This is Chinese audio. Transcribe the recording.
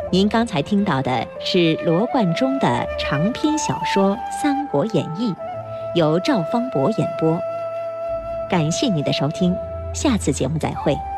您刚才听到的是罗贯中的长篇小说《三国演义》，由赵方博演播。感谢您的收听，下次节目再会。